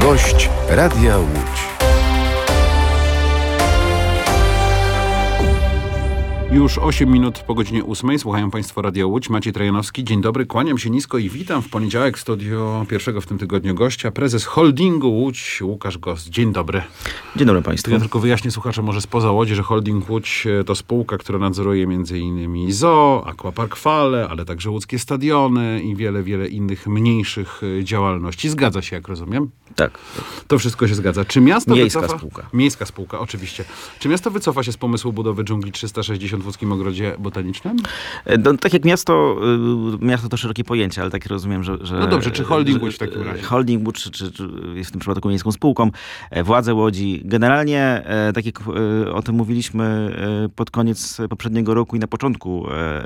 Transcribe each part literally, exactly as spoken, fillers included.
Gość Radia Łódź. Już osiem minut po godzinie ósmej. Słuchają Państwo Radia Łódź. Maciej Trajanowski. Dzień dobry, kłaniam się nisko i witam w poniedziałek w studio pierwszego w tym tygodniu gościa, prezes holdingu Łódź, Łukasz Goss. Dzień dobry. Dzień dobry Państwu. Ja tylko wyjaśnię słuchaczom może spoza Łodzi, że holding Łódź to spółka, która nadzoruje między innymi Zoo, Aquapark Fale, ale także łódzkie stadiony i wiele, wiele innych mniejszych działalności. Zgadza się, jak rozumiem? Tak. To wszystko się zgadza. Czy miasto Miejska wycofa... spółka. Miejska spółka, oczywiście. Czy miasto wycofa się z pomysłu budowy dżungli trzysta sześćdziesiąt w Łódzkim Ogrodzie Botanicznym? No, tak jak miasto, miasto to szerokie pojęcie, ale tak rozumiem, że... że no dobrze, czy holding Łódź w takim razie? Holding Łódź, czy, czy, czy jest w tym przypadku miejską spółką, władze Łodzi. Generalnie, tak jak o tym mówiliśmy pod koniec poprzedniego roku i na początku,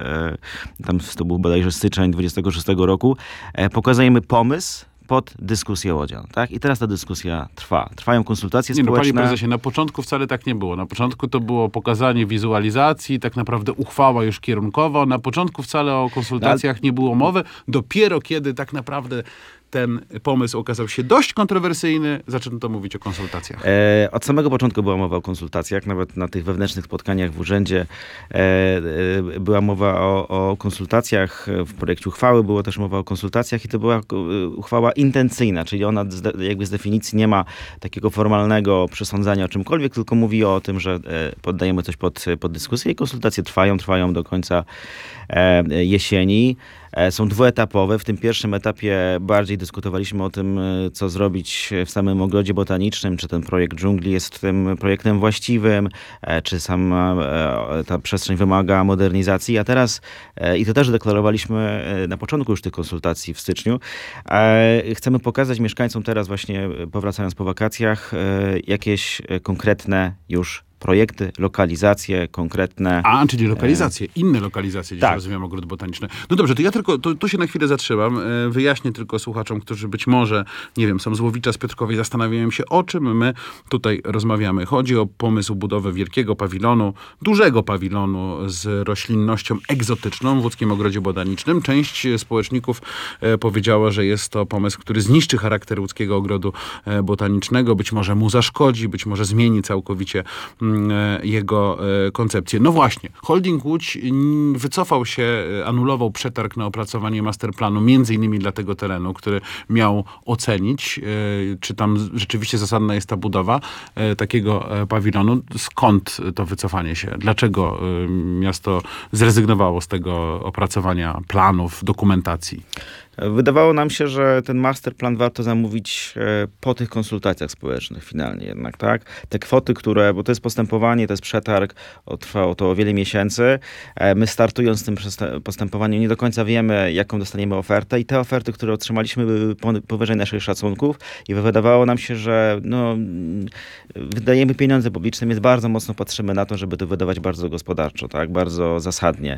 tam to był bodajże styczeń dwudziestego szóstego roku, pokazujemy pomysł pod dyskusję łodzian, tak? I teraz ta dyskusja trwa. Trwają konsultacje nie, społeczne. No, panie prezesie, na początku wcale tak nie było. Na początku to było pokazanie wizualizacji, tak naprawdę uchwała już kierunkowa. Na początku wcale o konsultacjach nie było mowy. Dopiero kiedy tak naprawdę ten pomysł okazał się dość kontrowersyjny, zaczęto mówić o konsultacjach. E, od samego początku była mowa o konsultacjach, nawet na tych wewnętrznych spotkaniach w urzędzie e, e, była mowa o, o konsultacjach, w projekcie uchwały było też mowa o konsultacjach i to była uchwała intencyjna, czyli ona z, jakby z definicji nie ma takiego formalnego przesądzania o czymkolwiek, tylko mówi o tym, że e, poddajemy coś pod, pod dyskusję i konsultacje trwają, trwają do końca e, jesieni. Są dwuetapowe. W tym pierwszym etapie bardziej dyskutowaliśmy o tym, co zrobić w samym ogrodzie botanicznym, czy ten projekt dżungli jest tym projektem właściwym, czy sama ta przestrzeń wymaga modernizacji. A teraz, i to też deklarowaliśmy na początku już tych konsultacji w styczniu, chcemy pokazać mieszkańcom teraz właśnie, powracając po wakacjach, jakieś konkretne już projekty, lokalizacje konkretne. A, czyli lokalizacje, inne lokalizacje, dzisiaj tak. rozumiem, ogród botaniczny. No dobrze, to ja tylko, to, tu się na chwilę zatrzymam. Wyjaśnię tylko słuchaczom, którzy być może, nie wiem, są z Łowicza, z Piotrkowej, zastanawiają się, o czym my tutaj rozmawiamy. Chodzi o pomysł budowy wielkiego pawilonu, dużego pawilonu z roślinnością egzotyczną w Łódzkim Ogrodzie Botanicznym. Część społeczników powiedziała, że jest to pomysł, który zniszczy charakter Łódzkiego Ogrodu Botanicznego, być może mu zaszkodzi, być może zmieni całkowicie jego koncepcję. No właśnie, holding Łódź wycofał się, anulował przetarg na opracowanie masterplanu, między innymi dla tego terenu, który miał ocenić, czy tam rzeczywiście zasadna jest ta budowa takiego pawilonu. Skąd to wycofanie się? Dlaczego miasto zrezygnowało z tego opracowania planów, dokumentacji? Wydawało nam się, że ten masterplan warto zamówić po tych konsultacjach społecznych finalnie jednak, tak? Te kwoty, które, bo to jest postępowanie, to jest przetarg, trwało to wiele miesięcy. My startując z tym postępowaniem nie do końca wiemy, jaką dostaniemy ofertę i te oferty, które otrzymaliśmy, były powyżej naszych szacunków i wydawało nam się, że no, wydajemy pieniądze publiczne, więc bardzo mocno patrzymy na to, żeby to wydawać bardzo gospodarczo, tak? Bardzo zasadnie.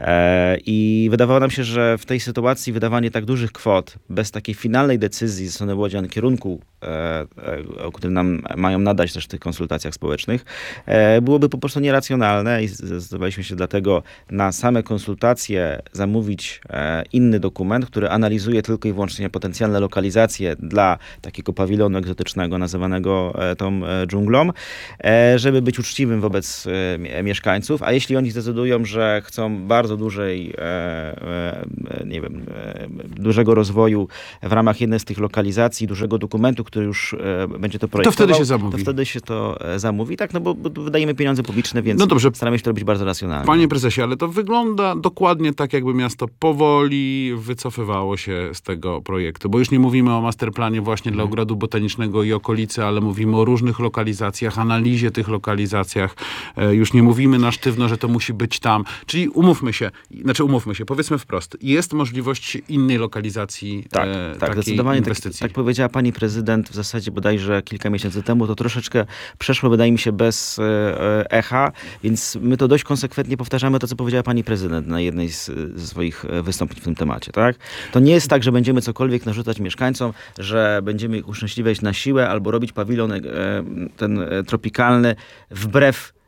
I wydawało nam się, że w tej sytuacji wydawanie tak dużych kwot, bez takiej finalnej decyzji ze strony łodzian kierunku, e, e, o którym nam mają nadać też w tych konsultacjach społecznych, e, byłoby po prostu nieracjonalne i zdecydowaliśmy się dlatego na same konsultacje zamówić e, inny dokument, który analizuje tylko i wyłącznie potencjalne lokalizacje dla takiego pawilonu egzotycznego nazywanego e, tą e, dżunglą, e, żeby być uczciwym wobec e, mieszkańców, a jeśli oni zdecydują, że chcą bardzo dużej, e, e, nie wiem, e, dużego rozwoju w ramach jednej z tych lokalizacji, dużego dokumentu, który już e, będzie to projektował, to wtedy się zamówi. To wtedy się to e, zamówi, tak, no bo, bo wydajemy pieniądze publiczne, więc no dobrze. staramy się to robić bardzo racjonalnie. Panie prezesie, ale to wygląda dokładnie tak, jakby miasto powoli wycofywało się z tego projektu, bo już nie mówimy o masterplanie właśnie dla ogrodu botanicznego i okolicy, ale mówimy o różnych lokalizacjach, analizie tych lokalizacjach. E, już nie mówimy na sztywno, że to musi być tam. Czyli umówmy się, znaczy umówmy się, powiedzmy wprost, jest możliwość innej lokalizacji tak, e, tak, takiej zdecydowanie inwestycji. Tak, tak powiedziała pani prezydent w zasadzie bodajże kilka miesięcy temu, to troszeczkę przeszło, wydaje mi się, bez e, echa, więc my to dość konsekwentnie powtarzamy to, co powiedziała pani prezydent na jednej z, z swoich wystąpień w tym temacie, tak? To nie jest tak, że będziemy cokolwiek narzucać mieszkańcom, że będziemy ich uszczęśliwiać na siłę albo robić pawilon e, ten e, tropikalny wbrew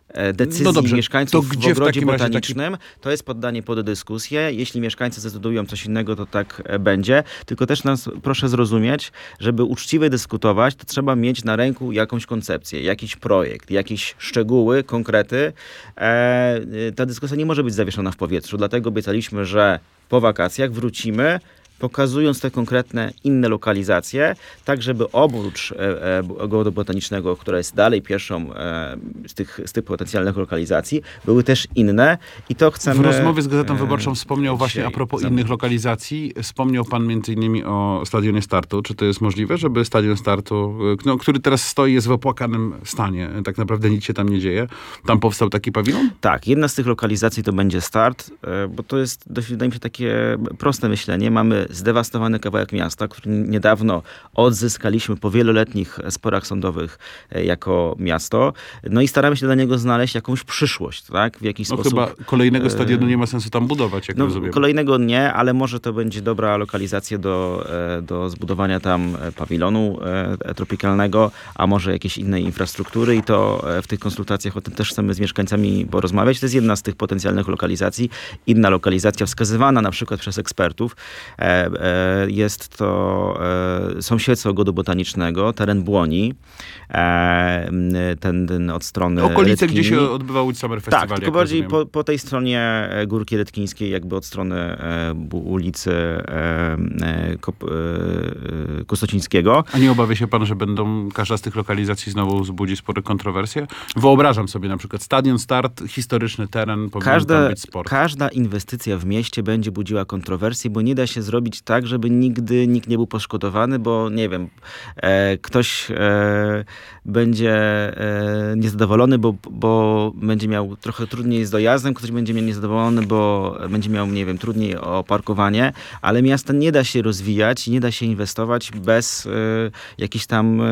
decyzji no dobrze, mieszkańców to w gdzie w ogrodzie takim razie botanicznym, taki... to jest poddanie pod dyskusję. Jeśli mieszkańcy zdecydują coś innego, to tak będzie. Tylko też nas proszę zrozumieć, żeby uczciwie dyskutować, to trzeba mieć na ręku jakąś koncepcję, jakiś projekt, jakieś szczegóły, konkrety. E, ta dyskusja nie może być zawieszona w powietrzu, dlatego obiecaliśmy, że po wakacjach wrócimy, pokazując te konkretne inne lokalizacje, tak żeby oprócz e, e, ogrodu botanicznego, która jest dalej pierwszą e, z, tych, z tych potencjalnych lokalizacji, były też inne i to chcemy... W rozmowie z Gazetą Wyborczą wspomniał e, właśnie a propos zamówić. innych lokalizacji, wspomniał pan między innymi o Stadionie Startu. Czy to jest możliwe, żeby Stadion Startu, no, który teraz stoi, jest w opłakanym stanie, tak naprawdę nic się tam nie dzieje, tam powstał taki pawilon? Tak, jedna z tych lokalizacji to będzie Start, e, bo to jest dość, wydaje mi się, takie proste myślenie. Mamy zdewastowany kawałek miasta, który niedawno odzyskaliśmy po wieloletnich sporach sądowych jako miasto. No i staramy się dla niego znaleźć jakąś przyszłość, tak? W jakiś No sposób. chyba kolejnego stadionu nie ma sensu tam budować, jak no, rozumiem. Kolejnego nie, ale może to będzie dobra lokalizacja do, do zbudowania tam pawilonu tropikalnego, a może jakiejś innej infrastruktury i to w tych konsultacjach o tym też chcemy z mieszkańcami porozmawiać. To jest jedna z tych potencjalnych lokalizacji. Inna lokalizacja wskazywana na przykład przez ekspertów jest to sąsiedztwo ogrodu botanicznego, teren Błoni, ten, ten od strony okolice, Rytkini. gdzie się odbywał Łódź Summer Festival. Tak, tylko jak bardziej rozumiem. po, po tej stronie Górki Rytkińskiej, jakby od strony ulicy Kostocińskiego. A nie obawia się pan, że będą każda z tych lokalizacji znowu wzbudzi spore kontrowersje? Wyobrażam sobie na przykład Stadion Start, historyczny teren, powinien Każda, tam być sport. każda inwestycja w mieście będzie budziła kontrowersje, bo nie da się zrobić tak, żeby nigdy nikt nie był poszkodowany, bo nie wiem, e, ktoś e, będzie e, niezadowolony, bo, bo będzie miał trochę trudniej z dojazdem, ktoś będzie miał niezadowolony, bo będzie miał, nie wiem, trudniej o parkowanie, ale miasta nie da się rozwijać, nie da się inwestować bez e, jakichś tam, e,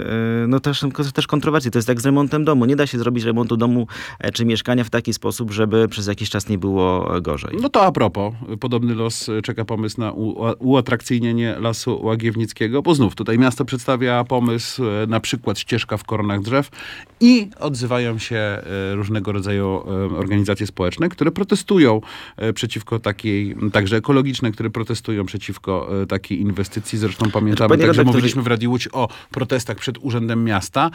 no też, też kontrowersji. To jest jak z remontem domu. Nie da się zrobić remontu domu e, czy mieszkania w taki sposób, żeby przez jakiś czas nie było gorzej. No to a propos, podobny los czeka pomysł na u- uatrakcyjnienie Lasu Łagiewnickiego, bo znów tutaj miasto przedstawia pomysł, e, na przykład ścieżka w koronach drzew i odzywają się e, różnego rodzaju e, organizacje społeczne, które protestują e, przeciwko takiej, także ekologiczne, które protestują przeciwko e, takiej inwestycji. Zresztą pamiętamy, Panie także redaktorze, mówiliśmy w Radiu Łódź o protestach przed Urzędem Miasta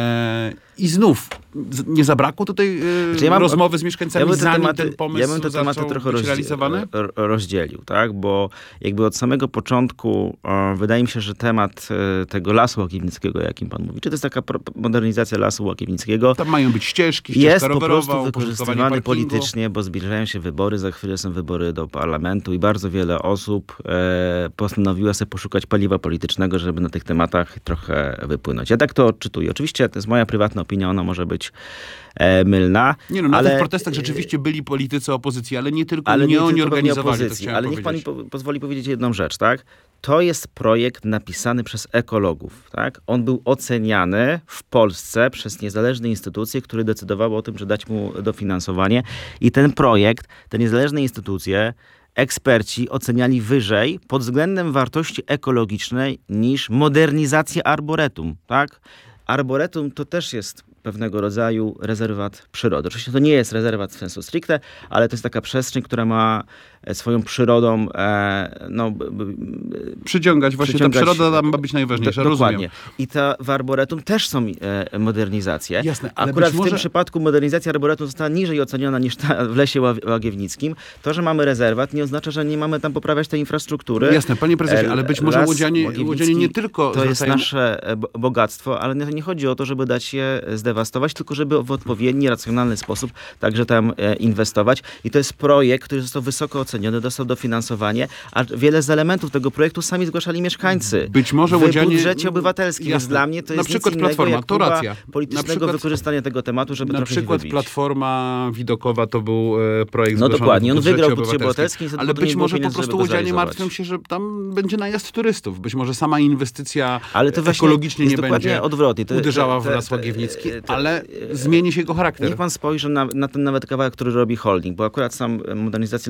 e, i znów z- nie zabrakło tutaj e, Znaczy ja mam- rozmowy z mieszkańcami, Ja bym te zanim tematy, ten pomysł ja bym te tematy zaczął trochę być rozdzie- realizowany? ro- rozdzielił, tak? Bo jakby od samego początku e, wydaje mi się, że temat e, tego Lasu Łagiewnickiego, jakim pan mówi, czy to jest taka pro- modernizacja Lasu Łagiewnickiego, Tam mają być ścieżki, ścieżka jest po rowerowa, prostu uporządkowanie wykorzystywany parkingu. politycznie, bo zbliżają się wybory, za chwilę są wybory do parlamentu i bardzo wiele osób e, postanowiło sobie poszukać paliwa politycznego, żeby na tych tematach trochę wypłynąć. Ja tak to odczytuję. Oczywiście to jest moja prywatna opinia, ona może być e, mylna. Nie no, na ale, tych protestach rzeczywiście byli politycy opozycji, ale nie tylko, ale nie, nie oni tylko pewnie organizowali, to opozycji. chciałem Ale niech pan mi powiedzieć. po, pozwoli powiedzieć jedną rzecz, tak? To jest projekt napisany przez ekologów, tak? On był oceniany w Polsce przez niezależne instytucje, które decydowały o tym, że dać mu dofinansowanie. I ten projekt, te niezależne instytucje, eksperci oceniali wyżej pod względem wartości ekologicznej niż modernizację arboretum, tak? Arboretum to też jest pewnego rodzaju rezerwat przyrody. Oczywiście to nie jest rezerwat w sensu stricte, ale to jest taka przestrzeń, która ma e, swoją przyrodą e, no, b, b, Przyciągać, właśnie przyciągać- ta przyroda tam ma być najważniejsza, do, rozumiem. dokładnie. I ta w arboretum też są e, modernizacje. Jasne, ale Akurat być w może- tym przypadku modernizacja arboretum została niżej oceniona niż ta w Lesie Ła- Łagiewnickim. To, że mamy rezerwat, nie oznacza, że nie mamy tam poprawiać tej infrastruktury. Jasne, panie prezesie, E, ale być może Las łodzianie, Łagiewnicki łodzianie nie tylko to jest zwracają... nasze e, bo- bogactwo, ale nie, nie chodzi o to, żeby dać je zdewastować, tylko żeby w odpowiedni, racjonalny sposób także tam e, inwestować. I to jest projekt, który został wysoko oceniony, dostał dofinansowanie, a wiele z elementów tego projektu sami zgłaszali mieszkańcy. Być może w łodzianie... budżecie obywatelskim. Więc Jasne. dla mnie to Na jest przykład nic innego Platforma, jak to próba racja. politycznego Na przykład- wykorzystania tego tematu, żeby Na trochę przykład się wybić. Platforma Widokowa to był e, projekt No zgłoszony dokładnie, w on budżecie wygrał w budżecie obywatelskim. obywatelskim, Ale to nie być było może po pieniędzy, prostu żeby go łodzianie zrealizować. martwią się, że tam będzie najazd turystów. Być może sama inwestycja Ale to właśnie ekologicznie jest nie dokładnie będzie odwrotnie. To- uderzała to- w to- Las to- Łagiewnicki, to- ale zmieni się jego charakter. Niech pan spojrzy na, na ten nawet kawałek, który robi holding, bo akurat sam modernizację Lasu Łagiewnickiego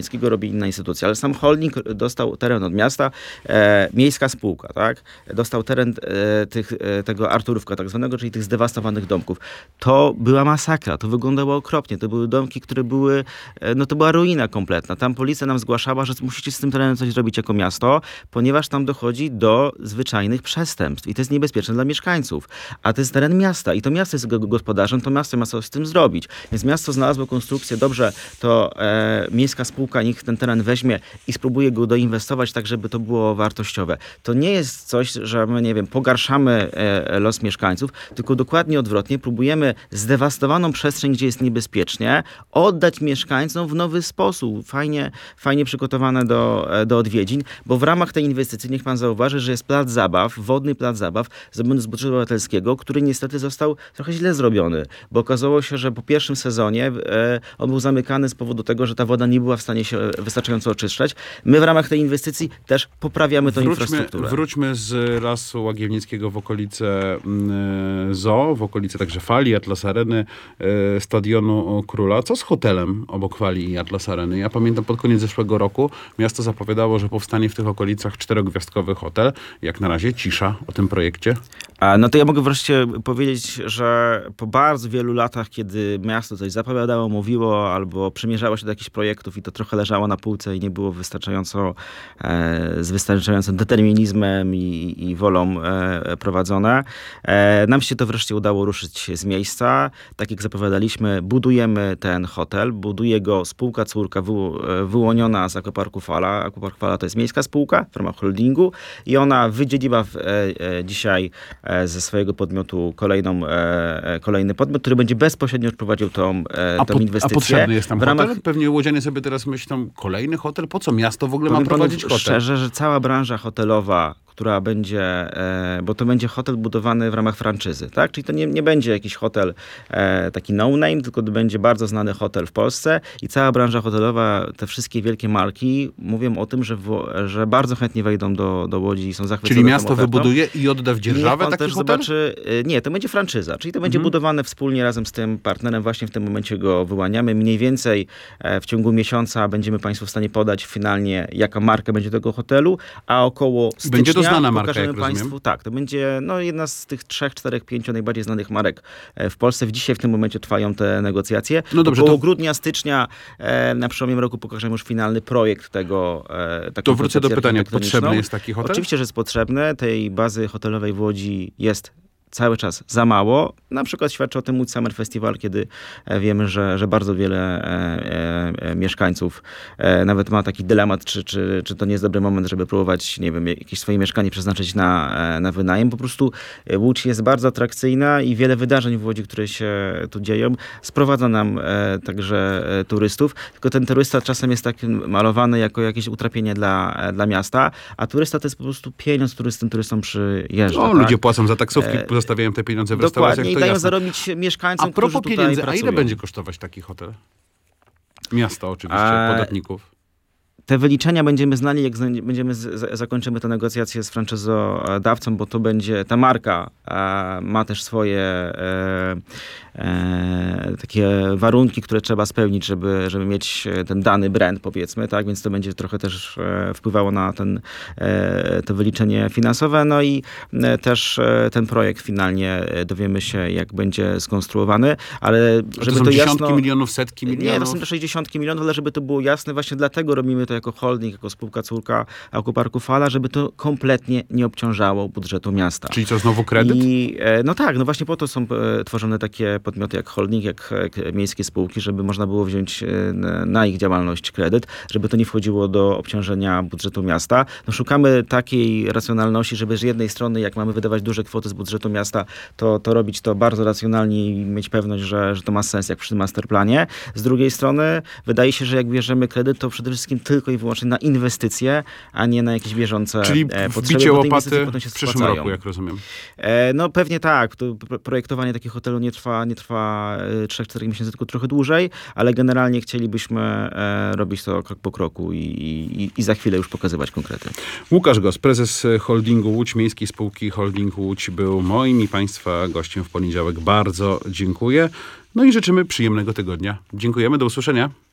Łagiewnickiego robi inna instytucja, ale sam holding dostał teren od miasta, e, miejska spółka, tak? Dostał teren e, tych, e, tego Arturówka tak zwanego, czyli tych zdewastowanych domków. To była masakra, to wyglądało okropnie. To były domki, które były, e, no to była ruina kompletna. Tam policja nam zgłaszała, że musicie z tym terenem coś zrobić jako miasto, ponieważ tam dochodzi do zwyczajnych przestępstw i to jest niebezpieczne dla mieszkańców. A to jest teren miasta i to miasto jest go gospodarzem, to miasto ma coś z tym zrobić. Więc miasto znalazło konstrukcję, dobrze, to e, miejska spółka niech ten teren weźmie i spróbuje go doinwestować tak, żeby to było wartościowe. To nie jest coś, że my, nie wiem, pogarszamy e, los mieszkańców, tylko dokładnie odwrotnie, próbujemy zdewastowaną przestrzeń, gdzie jest niebezpiecznie, oddać mieszkańcom w nowy sposób, fajnie, fajnie przygotowane do, do odwiedzin, bo w ramach tej inwestycji, niech pan zauważy, że jest plac zabaw, wodny plac zabaw zrobiony z budżetu obywatelskiego, który niestety został trochę źle zrobiony, bo okazało się, że po pierwszym sezonie e, on był zamykany z powodu tego, że ta woda nie była w stanie się wystarczająco oczyszczać. My w ramach tej inwestycji też poprawiamy tę Wróćmy, infrastrukturę. Wróćmy z Lasu Łagiewnickiego w okolice y, Zoo, w okolice także Fali, Atlas Areny, y, Stadionu Króla. Co z hotelem obok Fali i Atlas Areny? Ja pamiętam, pod koniec zeszłego roku miasto zapowiadało, że powstanie w tych okolicach czterogwiazdkowy hotel. Jak na razie cisza o tym projekcie. A, no to ja mogę wreszcie powiedzieć, że po bardzo wielu latach, kiedy miasto coś zapowiadało, mówiło albo przymierzało się do jakichś projektów i to trochę leżało na półce i nie było wystarczająco e, z wystarczającym determinizmem i, i wolą e, prowadzone. E, nam się to wreszcie udało ruszyć z miejsca. Tak jak zapowiadaliśmy, budujemy ten hotel, buduje go spółka córka wy, wyłoniona z Aquaparku Fala. Aquapark Fala to jest miejska spółka w ramach holdingu i ona wydzieliła w, e, e, dzisiaj ze swojego podmiotu kolejną, e, kolejny podmiot, który będzie bezpośrednio prowadził tą, e, a tą po, inwestycję. A potrzebny jest tam w ramach... hotel? Pewnie łodzianie sobie teraz myślą, kolejny hotel? Po co miasto w ogóle Powiem ma prowadzić panu hotel? Szczerze, że cała branża hotelowa, która będzie, e, bo to będzie hotel budowany w ramach franczyzy, tak? Czyli to nie, nie będzie jakiś hotel e, taki no-name, tylko to będzie bardzo znany hotel w Polsce i cała branża hotelowa, te wszystkie wielkie marki mówią o tym, że, w, że bardzo chętnie wejdą do, do Łodzi i są zachwycone. Czyli miasto ofertą. wybuduje i odda w dzierżawę taki też hotel? Zobaczy, nie, to będzie franczyza, czyli to będzie Mhm. budowane wspólnie razem z tym partnerem. Właśnie w tym momencie go wyłaniamy. Mniej więcej e, w ciągu miesiąca będziemy państwu w stanie podać finalnie, jaka marka będzie tego hotelu, a około stycznia Będzie to znana marka, pokażemy jak państwu, rozumiem. tak, to będzie no, jedna z tych trzech, czterech, pięciu najbardziej znanych marek w Polsce. W dzisiaj w tym momencie trwają te negocjacje. No dobrze, Około to- grudnia, stycznia e, na przełomie roku pokażemy już finalny projekt tego. E, taką To wrócę do koncepcję pytania, architektoniczną. potrzebny jest taki hotel? Oczywiście, że jest potrzebny. Tej bazy hotelowej w Łodzi jest cały czas za mało. Na przykład świadczy o tym Łódź Summer Festival, kiedy e, wiemy, że, że bardzo wiele e, e, mieszkańców e, nawet ma taki dylemat, czy, czy, czy to nie jest dobry moment, żeby próbować, nie wiem, jakieś swoje mieszkanie przeznaczyć na, e, na wynajem. Po prostu Łódź jest bardzo atrakcyjna i wiele wydarzeń w Łodzi, które się tu dzieją, sprowadza nam e, także e, turystów. Tylko ten turysta czasem jest tak malowany jako jakieś utrapienie dla, e, dla miasta, a turysta to jest po prostu pieniądz, który z tym turystą przyjeżdża. O, tak? ludzie płacą za taksówki, E, zostawiają te pieniądze w restauracjach, Dokładnie i to dają jasne. zarobić mieszkańcom, A propos którzy tutaj pieniędzy, a pracują. ile będzie kosztować taki hotel? Miasta oczywiście, A- podatników. Te wyliczenia będziemy znali, jak zna- będziemy z, z, zakończymy te negocjacje z franczyzodawcą, bo to będzie, ta marka e, ma też swoje e, e, takie warunki, które trzeba spełnić, żeby, żeby mieć ten dany brand, powiedzmy, tak, więc to będzie trochę też e, wpływało na ten, e, to wyliczenie finansowe, no i e, też e, ten projekt finalnie e, dowiemy się, jak będzie skonstruowany, ale To żeby są to dziesiątki jasno... milionów, setki milionów? Nie, to są sześćdziesiąt milionów, ale żeby to było jasne, właśnie dlatego robimy to jako holding, jako spółka córka Aquaparku Fala, żeby to kompletnie nie obciążało budżetu miasta. Czyli co, znowu kredyt? I, e, no tak, no właśnie po to są e, tworzone takie podmioty jak holding, jak, jak miejskie spółki, żeby można było wziąć e, na, na ich działalność kredyt, żeby to nie wchodziło do obciążenia budżetu miasta. No szukamy takiej racjonalności, żeby z jednej strony, jak mamy wydawać duże kwoty z budżetu miasta, to, to robić to bardzo racjonalnie i mieć pewność, że, że to ma sens, jak przy tym masterplanie. Z drugiej strony wydaje się, że jak bierzemy kredyt, to przede wszystkim tylko i wyłącznie na inwestycje, a nie na jakieś bieżące Czyli e, potrzeby, wbicie bo te inwestycje łopaty potem się w przyszłym spłacają. roku, jak rozumiem. E, no pewnie tak. To p- projektowanie takiego hotelu nie trwa, nie trwa trzy cztery miesięcy, tylko trochę dłużej, ale generalnie chcielibyśmy e, robić to krok po kroku i, i, i za chwilę już pokazywać konkrety. Łukasz Gos, prezes holdingu Łódź, miejskiej spółki Holding Łódź, był moim i państwa gościem w poniedziałek. Bardzo dziękuję. No i życzymy przyjemnego tygodnia. Dziękujemy, do usłyszenia.